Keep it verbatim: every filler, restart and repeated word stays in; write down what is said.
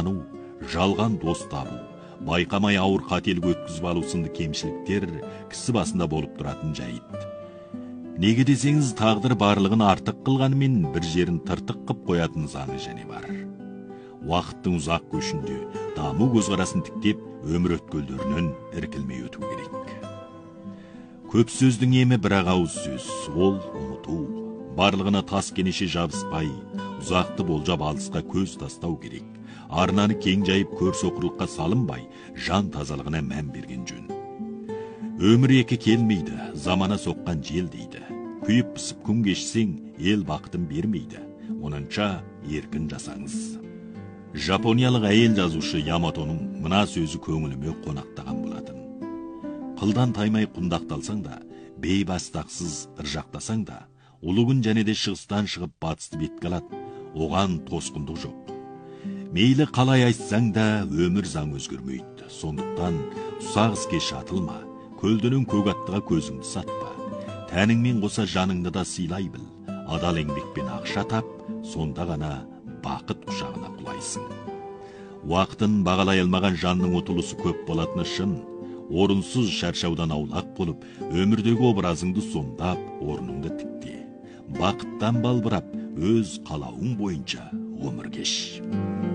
тану, жалған дос табу, байқамай ауыр қателік өткізіп алу сынды кемшіліктер кісі басында болып тұратын жайт. Неге десеңіз, тағдыр барлығын артық қылғанымен бір жерін тыртық қып қоятын заңы және бар. Уақыттың ұзақ көшінде даму көзқарасын тіктеп, өмір өткелдерінен іркілмей өту керек. Көп сөздің емі бірақ ауыз сөз, ол ұмыту. Барлығына тас кенеше жабыспай, ұзақты болжап алысқа көз тастау керек. Арнаны кең жайып көрс оқырлыққа салынбай, жан тазалығына мән берген жөн. Өмір екі келмейді, замана соққан жел дейді. Күйіп пысып күн кешсең, ел бақытын бермейді. Онынша еркін жасаңыз. Жапониялық әйел жазушы Яматоның мына сөзі көңіліме қонақтаған болатын. Қылдан таймай құндақталсаң да, бейбастақсыз ыржақтасаң да, ұлы күн және де шығыстан шығып батысты бетке алады, оған тосқындық жоқ. Мейлі қалай айтсаң да, өмір заң өзгермейді. Сондықтан ұсақ іске шатылма, көлденең көк аттыға көзіңді сатпа. Тәніңмен қоса жаныңды да сыйлай біл. Адал еңбекпен ақша тап, сонда ғана бақыт құшағына құлайсың. Уақытын бағалай алмаған жанның ұтылысы көп болатыны шын. Орынсыз шаршаудан аулақ болып, өмірдегі образыңды сомдап, орныңды тікте. Бақыттан балбырап, өз қалауың бойынша ғұмыр кеш.